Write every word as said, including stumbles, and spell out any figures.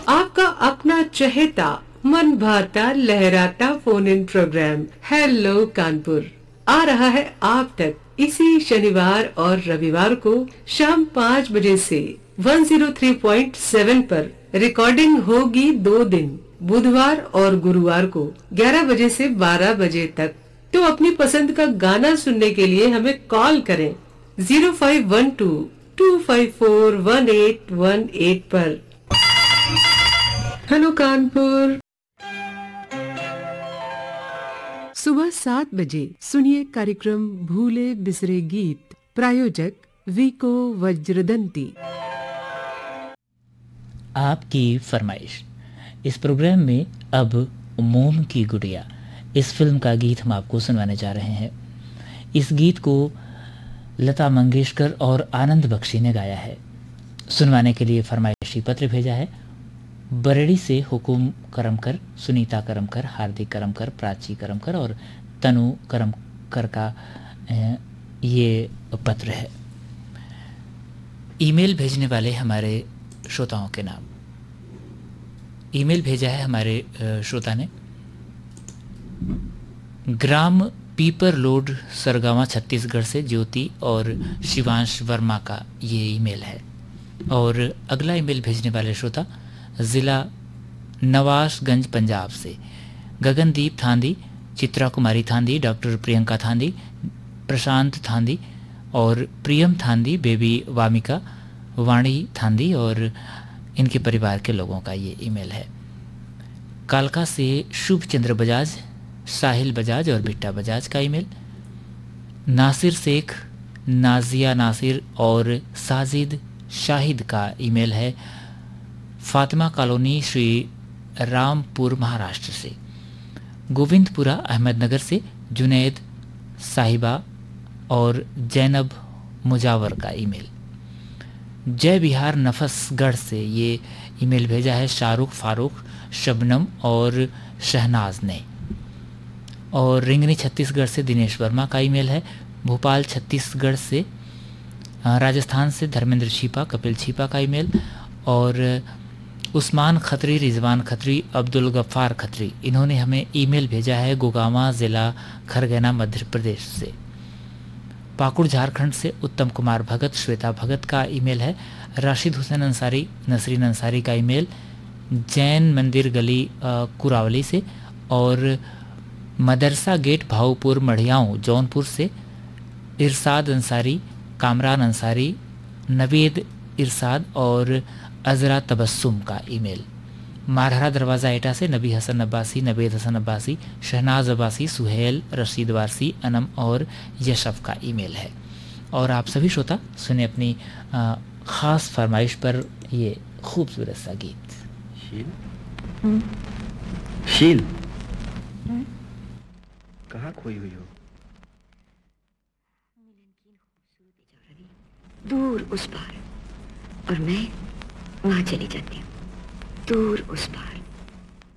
आपका अपना चहेता मन भाता लहराता phone in programme hello Kanpur आ रहा है आप तक इसी शनिवार और रविवार को शाम पाँच बजे से एक सौ तीन पॉइंट सात पर। रिकॉर्डिंग होगी दो दिन, बुधवार और गुरुवार को ग्यारह बजे से बारह बजे तक। तो अपनी पसंद का गाना सुनने के लिए हमें कॉल करें zero five one two to five four one eight one eight पर। हेलो कानपुर। सुबह सात बजे सुनिए कार्यक्रम भूले बिसरे गीत। प्रायोजक वीको वज्रदंती। आपकी फरमाइश। इस प्रोग्राम में अब मोम की गुड़िया इस फिल्म का गीत हम आपको सुनवाने जा रहे हैं। इस गीत को लता मंगेशकर और आनंद बख्शी ने गाया है। सुनवाने के लिए फरमाइशी पत्र भेजा है बरेड़ी से हुकुम करमकर, सुनीता करमकर, हार्दिक करमकर, प्राची करमकर और तनु करमकर का ये पत्र है। ईमेल भेजने वाले हमारे श्रोताओं के नाम। ईमेल भेजा है हमारे श्रोता ने ग्राम पीपर लोड सरगावा छत्तीसगढ़ से ज्योति और शिवांश वर्मा का ये ईमेल है। और अगला ईमेल भेजने वाले श्रोता ज़िला नवासगंज पंजाब से गगनदीप थांदी, चित्रा कुमारी थांदी, डॉक्टर प्रियंका थांदी, प्रशांत थांदी और प्रियम थांदी, बेबी वामिका, वाणी थांदी और इनके परिवार के लोगों का ये ईमेल है। कालका से शुभ चंद्र बजाज, साहिल बजाज और बिट्टा बजाज का ईमेल। नासिर शेख, नाजिया नासिर और साजिद शाहिद का ईमेल है फातिमा कॉलोनी, श्री रामपुर, महाराष्ट्र से। गोविंदपुरा अहमदनगर से जुनैद साहिबा और जैनब मुजावर का ईमेल। जय बिहार नफसगढ़ से ये ईमेल भेजा है शाहरुख, फारूक, शबनम और शहनाज ने। और रिंगनी छत्तीसगढ़ से दिनेश वर्मा का ईमेल है। भोपाल छत्तीसगढ़ से राजस्थान से धर्मेंद्र छिपा, कपिल छिपा का ईमेल। और उस्मान खत्री, रिजवान खत्री, अब्दुल गफ्फार खत्री, इन्होंने हमें ईमेल भेजा है गोगामा ज़िला खरगना मध्य प्रदेश से। पाकुड़ झारखंड से उत्तम कुमार भगत, श्वेता भगत का ईमेल है। राशिद हुसैन अंसारी, नसरीन अंसारी का ईमेल जैन मंदिर गली कुरावली से। और मदरसा गेट भाऊपुर मढ़ियाऊँ जौनपुर से इरसाद अंसारी, कामरान अंसारी, नवेद इरसाद और अजरा तबस्सुम का ईमेल। मारहरा दरवाज़ा एटा से नबी हसन अब्बासी, नवेद हसन अब्बासी, शहनाज अब्बासी, सुहेल, रशीद वारसी, अनम और यशफ का ईमेल है। और आप सभी श्रोता सुने अपनी आ, ख़ास फरमाइश पर ये खूबसूरत सा गीत। शील शील कहाँ खोई हुई हो? दूर उस पार, और मैं वहां चली जाती हूँ, दूर उस पार।